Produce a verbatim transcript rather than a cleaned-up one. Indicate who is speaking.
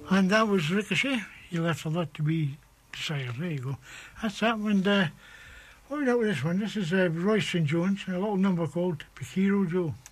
Speaker 1: And that was Ricochet. You left a lot to be desired. There you go. That's that one. Uh, what we got with this one? This is uh, Roy Saint Jones, a little number called Pajero Joe.